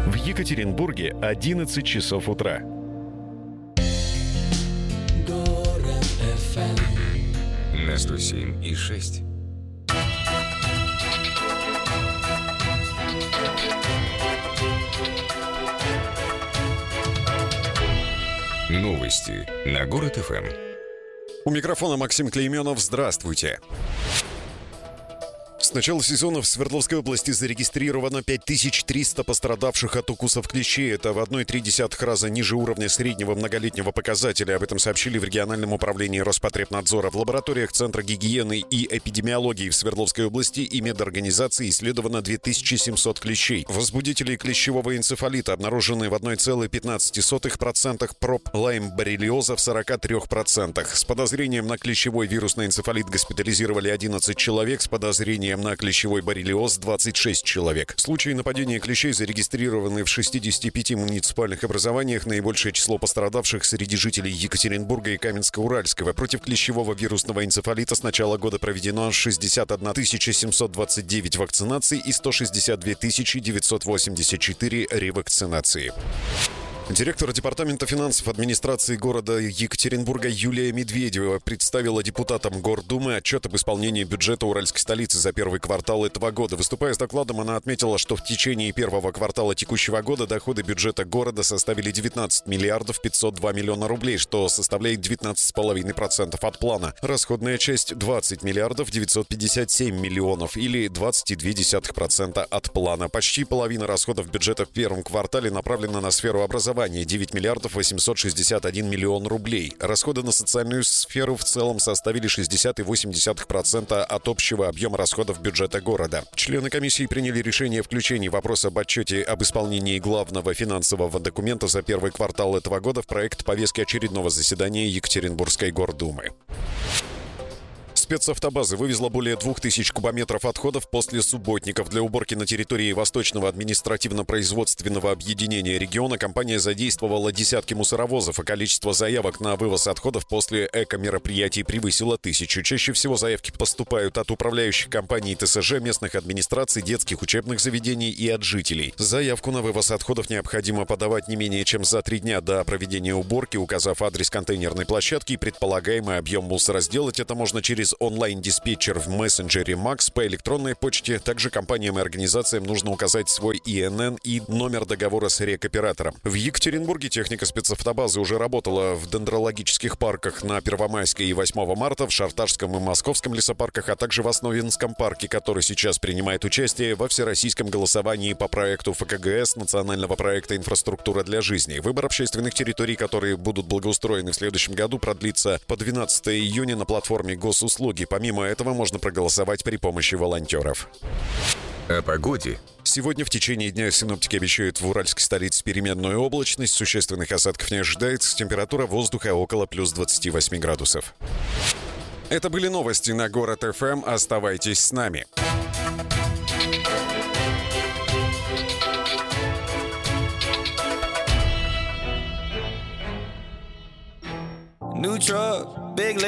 В Екатеринбурге 11 часов утра. Город FM на 107,6. Новости на Город ФМ. У микрофона Максим Клейменов. Здравствуйте. С начала сезона в Свердловской области зарегистрировано 5300 пострадавших от укусов клещей. Это в 1,3 раза ниже уровня среднего многолетнего показателя. Об этом сообщили в региональном управлении Роспотребнадзора. В лабораториях Центра гигиены и эпидемиологии в Свердловской области и медорганизации исследовано 2700 клещей. Возбудители клещевого энцефалита обнаружены в 1,15% проб лайм-боррелиоза в 43%. С подозрением на клещевой вирусный энцефалит госпитализировали 11 человек, с подозрением на клещевой боррелиоз 26 человек. Случаи нападения клещей зарегистрированы в 65 муниципальных образованиях. Наибольшее число пострадавших среди жителей Екатеринбурга и Каменска-Уральского. Против клещевого вирусного энцефалита с начала года проведено 61 729 вакцинаций и 162 984 ревакцинации. Директор Департамента финансов администрации города Екатеринбурга Юлия Медведева представила депутатам Гордумы отчет об исполнении бюджета Уральской столицы за первый квартал этого года. Выступая с докладом, она отметила, что в течение первого квартала текущего года доходы бюджета города составили 19 миллиардов 502 миллиона рублей, что составляет 19,5% от плана. Расходная часть 20 миллиардов 957 миллионов или 22% от плана. Почти половина расходов бюджета в первом квартале направлена на сферу образования. 9 миллиардов 861 миллион рублей. Расходы на социальную сферу в целом составили 60,8% от общего объема расходов бюджета города. Члены комиссии приняли решение о включении вопроса об отчете об исполнении главного финансового документа за первый квартал этого года в проект повестки очередного заседания Екатеринбургской гордумы. Спецавтобаза вывезла более 2000 кубометров отходов после субботников. Для уборки на территории Восточного административно-производственного объединения региона компания задействовала десятки мусоровозов, а количество заявок на вывоз отходов после эко-мероприятий превысило 1000. Чаще всего заявки поступают от управляющих компаний ТСЖ, местных администраций, детских учебных заведений и от жителей. Заявку на вывоз отходов необходимо подавать не менее чем за 3 дня до проведения уборки, указав адрес контейнерной площадки и предполагаемый объем мусора. Сделать это можно через онлайн-диспетчер в мессенджере Max, по электронной почте. Также компаниям и организациям нужно указать свой ИНН и номер договора с рекоператором. В Екатеринбурге техника спецавтобазы уже работала в дендрологических парках на Первомайской и 8 марта, в Шарташском и Московском лесопарках, а также в Основинском парке, который сейчас принимает участие во всероссийском голосовании по проекту ФКГС национального проекта «Инфраструктура для жизни». Выбор общественных территорий, которые будут благоустроены в следующем году, продлится по 12 июня на платформе госуслуги. Помимо этого, можно проголосовать при помощи волонтеров. О погоде. Сегодня в течение дня синоптики обещают в уральской столице переменную облачность. Существенных осадков не ожидается. Температура воздуха около плюс 28 градусов. Это были новости на Город ФМ. Оставайтесь с нами. New truck, big